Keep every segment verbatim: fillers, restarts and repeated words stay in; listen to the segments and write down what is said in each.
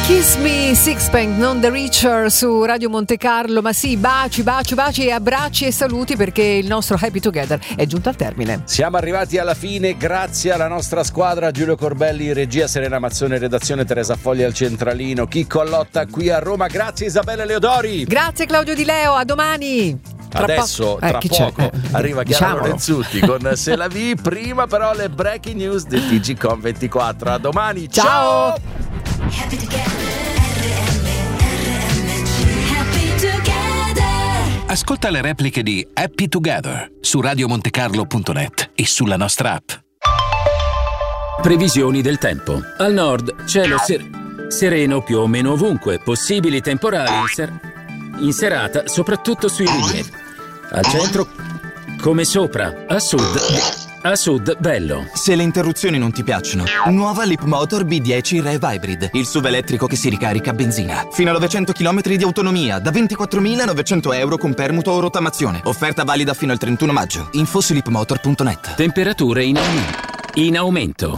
Kiss Me Sixpence, non The Richer su Radio Monte Carlo, ma sì, baci, baci, baci e abbracci e saluti perché il nostro Happy Together è giunto al termine. Siamo arrivati alla fine grazie alla nostra squadra, Giulio Corbelli in regia, Serena Mazzone in redazione, Teresa Fogli al centralino, Chicco Allotta qui a Roma, grazie Isabella Leodori. Grazie Claudio Di Leo, a domani. Tra Adesso, po- tra eh, poco, eh, arriva Chiara diciamolo. Lorenzutti con Se la vi, prima però le breaking news del T G Com ventiquattro. A domani, ciao! ciao! Happy together, R M, R M G, Happy Together. Ascolta le repliche di Happy Together su radiomontecarlo punto net e sulla nostra app. Previsioni del tempo. Al nord, cielo ser- sereno più o meno ovunque, possibili temporali in, ser- in serata, soprattutto sui rilievi. Al centro, come sopra, a sud... A sud, bello. Se le interruzioni non ti piacciono, nuova Leapmotor B dieci Rev Hybrid, il S U V elettrico che si ricarica a benzina. Fino a novecento chilometri di autonomia, da ventiquattromilanovecento euro con permuto o rottamazione. Offerta valida fino al trentuno maggio. Info su leapmotor punto net. Temperature in aumento. In aumento.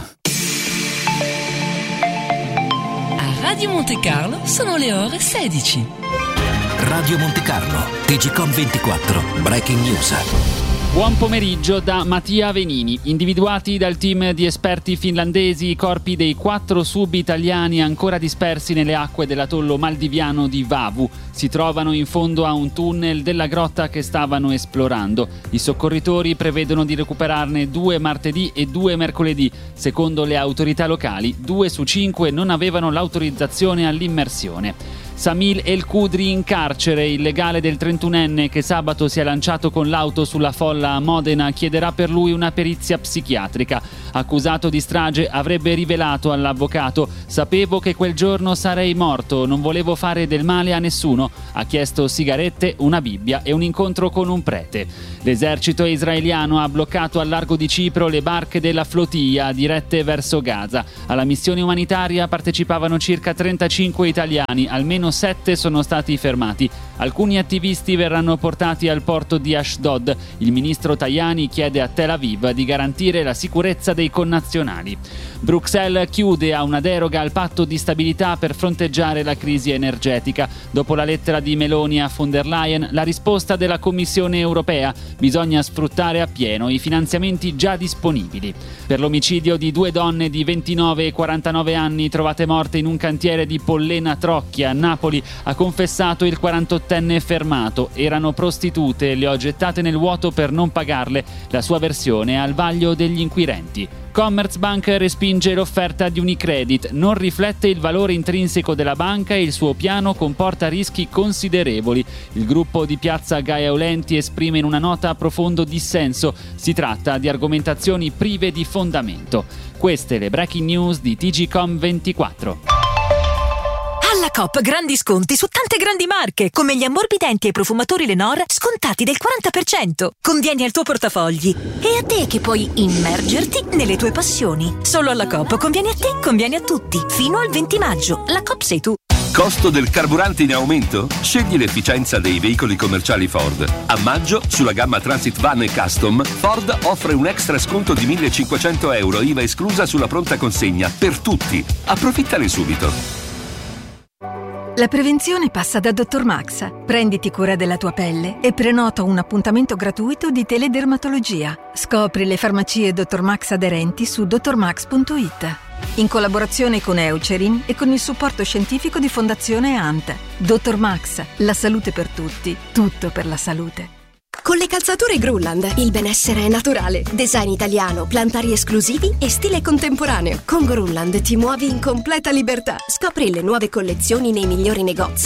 A Radio Monte Carlo sono le ore sedici. Radio Monte Carlo, T G Com ventiquattro, Breaking News. Buon pomeriggio da Mattia Venini. Individuati dal team di esperti finlandesi i corpi dei quattro sub-italiani ancora dispersi nelle acque dell'atollo maldiviano di Vavu. Si trovano in fondo a un tunnel della grotta che stavano esplorando. I soccorritori prevedono di recuperarne due martedì e due mercoledì. Secondo le autorità locali, due su cinque non avevano l'autorizzazione all'immersione. Samil El Kudri in carcere, il legale del trentunenne che sabato si è lanciato con l'auto sulla folla a Modena, chiederà per lui una perizia psichiatrica. Accusato di strage, avrebbe rivelato all'avvocato: sapevo che quel giorno sarei morto, non volevo fare del male a nessuno. Ha chiesto sigarette, una Bibbia e un incontro con un prete. L'esercito israeliano ha bloccato al largo di Cipro le barche della flotilla dirette verso Gaza. Alla missione umanitaria partecipavano circa trentacinque italiani, almeno sette sono stati fermati. Alcuni attivisti verranno portati al porto di Ashdod. Il ministro Tajani chiede a Tel Aviv di garantire la sicurezza dei connazionali. Bruxelles chiude a una deroga al patto di stabilità per fronteggiare la crisi energetica. Dopo la lettera di Meloni a von der Leyen, la risposta della Commissione europea: bisogna sfruttare appieno i finanziamenti già disponibili. Per l'omicidio di due donne di ventinove e quarantanove anni trovate morte in un cantiere di Pollena Trocchia, a Napoli, ha confessato il quarantottenne fermato. Erano prostitute, le ho gettate nel vuoto per non pagarle. La sua versione è al vaglio degli inquirenti. Commerzbank respinge l'offerta di Unicredit, non riflette il valore intrinseco della banca e il suo piano comporta rischi considerevoli. Il gruppo di Piazza Gaia Aulenti esprime in una nota profondo dissenso. Si tratta di argomentazioni prive di fondamento. Queste le breaking news di T G Com ventiquattro. Alla Coop grandi sconti su tante grandi marche, come gli ammorbidenti e i profumatori Lenor scontati del quaranta per cento. Convieni al tuo portafogli. E a te che puoi immergerti nelle tue passioni. Solo alla Coop conviene a te, conviene a tutti. Fino al venti maggio. La Coop sei tu. Costo del carburante in aumento? Scegli l'efficienza dei veicoli commerciali Ford. A maggio, sulla gamma Transit Van e Custom, Ford offre un extra sconto di millecinquecento euro, I V A esclusa sulla pronta consegna, per tutti. Approfittane subito. La prevenzione passa da Dottor Max. Prenditi cura della tua pelle e prenota un appuntamento gratuito di teledermatologia. Scopri le farmacie Dottor Max aderenti su dottor max punto it. In collaborazione con Eucerin e con il supporto scientifico di Fondazione A N T. Dottor Max, la salute per tutti, tutto per la salute. Con le calzature Grulland, il benessere è naturale. Design italiano, plantari esclusivi e stile contemporaneo. Con Grulland ti muovi in completa libertà. Scopri le nuove collezioni nei migliori negozi